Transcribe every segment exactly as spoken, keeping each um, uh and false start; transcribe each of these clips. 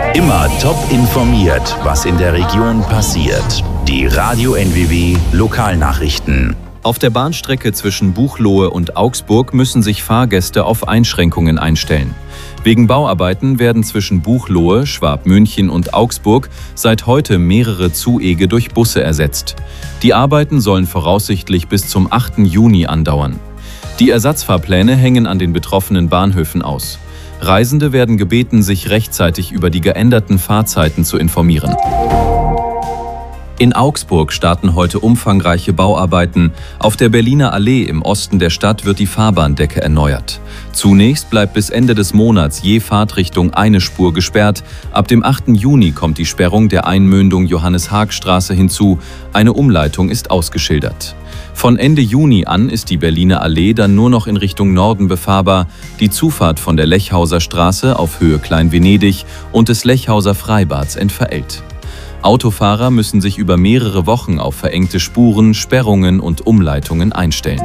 Immer top informiert, was in der Region passiert. Die Radio N W W Lokalnachrichten. Auf der Bahnstrecke zwischen Buchloe und Augsburg müssen sich Fahrgäste auf Einschränkungen einstellen. Wegen Bauarbeiten werden zwischen Buchloe, Schwabmünchen und Augsburg seit heute mehrere Zuege durch Busse ersetzt. Die Arbeiten sollen voraussichtlich bis zum achten Juni andauern. Die Ersatzfahrpläne hängen an den betroffenen Bahnhöfen aus. Reisende werden gebeten, sich rechtzeitig über die geänderten Fahrzeiten zu informieren. In Augsburg starten heute umfangreiche Bauarbeiten. Auf der Berliner Allee im Osten der Stadt wird die Fahrbahndecke erneuert. Zunächst bleibt bis Ende des Monats je Fahrtrichtung eine Spur gesperrt. Ab dem achten Juni kommt die Sperrung der Einmündung Johannes-Haag-Straße hinzu. Eine Umleitung ist ausgeschildert. Von Ende Juni an ist die Berliner Allee dann nur noch in Richtung Norden befahrbar. Die Zufahrt von der Lechhauser Straße auf Höhe Klein-Venedig und des Lechhauser Freibads entverellt. Autofahrer müssen sich über mehrere Wochen auf verengte Spuren, Sperrungen und Umleitungen einstellen.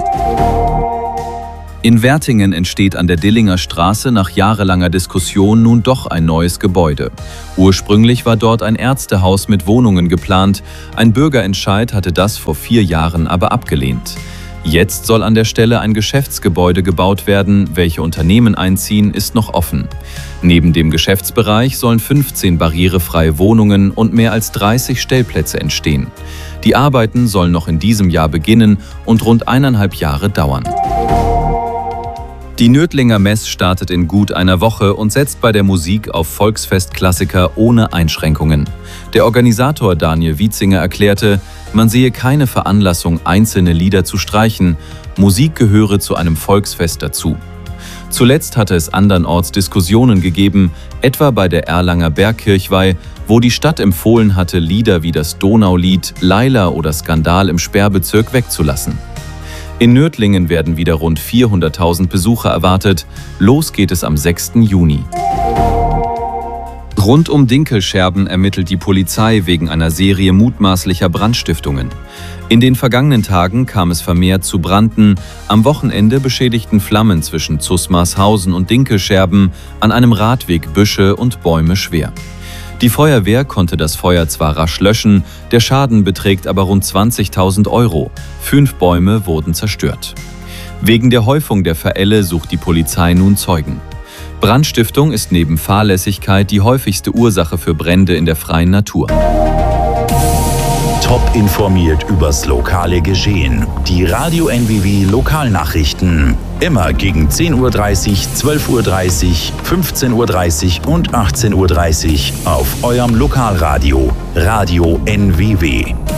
In Wertingen entsteht an der Dillinger Straße nach jahrelanger Diskussion nun doch ein neues Gebäude. Ursprünglich war dort ein Ärztehaus mit Wohnungen geplant. Ein Bürgerentscheid hatte das vor vier Jahren aber abgelehnt. Jetzt soll an der Stelle ein Geschäftsgebäude gebaut werden. Welche Unternehmen einziehen, ist noch offen. Neben dem Geschäftsbereich sollen fünfzehn barrierefreie Wohnungen und mehr als dreißig Stellplätze entstehen. Die Arbeiten sollen noch in diesem Jahr beginnen und rund eineinhalb Jahre dauern. Die Nördlinger Mess startet in gut einer Woche und setzt bei der Musik auf Volksfestklassiker ohne Einschränkungen. Der Organisator Daniel Wietzinger erklärte, man sehe keine Veranlassung, einzelne Lieder zu streichen. Musik gehöre zu einem Volksfest dazu. Zuletzt hatte es andernorts Diskussionen gegeben, etwa bei der Erlanger Bergkirchweih, wo die Stadt empfohlen hatte, Lieder wie das Donaulied, Laila oder Skandal im Sperrbezirk wegzulassen. In Nördlingen werden wieder rund vierhunderttausend Besucher erwartet. Los geht es am sechsten Juni. Rund um Dinkelscherben ermittelt die Polizei wegen einer Serie mutmaßlicher Brandstiftungen. In den vergangenen Tagen kam es vermehrt zu Branden. Am Wochenende beschädigten Flammen zwischen Zusmarshausen und Dinkelscherben an einem Radweg Büsche und Bäume schwer. Die Feuerwehr konnte das Feuer zwar rasch löschen, der Schaden beträgt aber rund zwanzigtausend Euro. Fünf Bäume wurden zerstört. Wegen der Häufung der Verälle sucht die Polizei nun Zeugen. Brandstiftung ist neben Fahrlässigkeit die häufigste Ursache für Brände in der freien Natur. Top informiert übers lokale Geschehen. Die Radio N W W Lokalnachrichten. Immer gegen zehn Uhr dreißig, zwölf Uhr dreißig, fünfzehn Uhr dreißig und achtzehn Uhr dreißig auf eurem Lokalradio. Radio N W W.